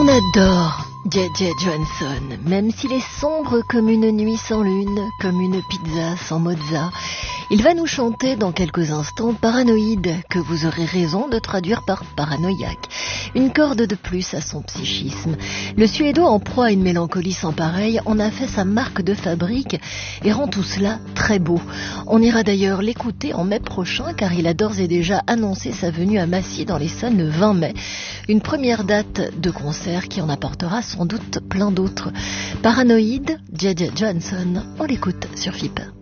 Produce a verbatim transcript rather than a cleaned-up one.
adore J J Johnson, même s'il est sombre comme une nuit sans lune, comme une pizza sans mozza. Il va nous chanter dans quelques instants Paranoïde, que vous aurez raison de traduire par paranoïaque. Une corde de plus à son psychisme. Le Suédois, en proie à une mélancolie sans pareille, en a fait sa marque de fabrique et rend tout cela très beau. On ira d'ailleurs l'écouter en mai prochain, car il a d'ores et déjà annoncé sa venue à Massy dans l'Essonne le vingt mai. Une première date de concert qui en apportera sans doute plein d'autres. Paranoïde, J J Johnson, on l'écoute sur F I P.